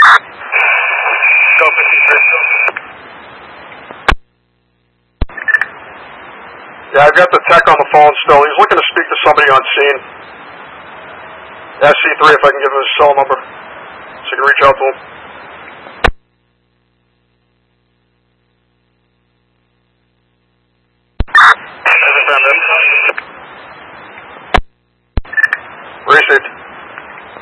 Go 53. Yeah, I've got the tech on the phone still. He's looking to speak to somebody on scene. SC3, if I can give him his cell number so you can reach out to him.